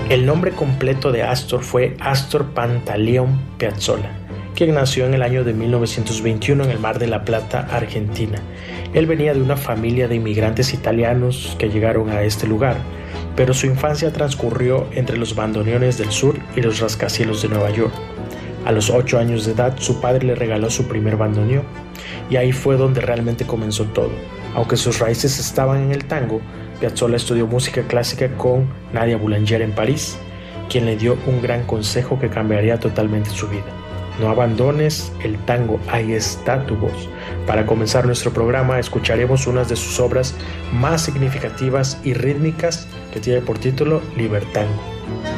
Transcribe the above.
El nombre completo de Astor fue Astor Pantaleón Piazzolla, quien nació en el año de 1921 en el Mar de la Plata, Argentina. Él venía de una familia de inmigrantes italianos que llegaron a este lugar, pero su infancia transcurrió entre los bandoneones del sur y los rascacielos de Nueva York. A los 8 años de edad, su padre le regaló su primer bandoneón, y ahí fue donde realmente comenzó todo. Aunque sus raíces estaban en el tango, Piazzolla estudió música clásica con Nadia Boulanger en París, quien le dio un gran consejo que cambiaría totalmente su vida. No abandones el tango, ahí está tu voz. Para comenzar nuestro programa, escucharemos unas de sus obras más significativas y rítmicas que tiene por título Libertango.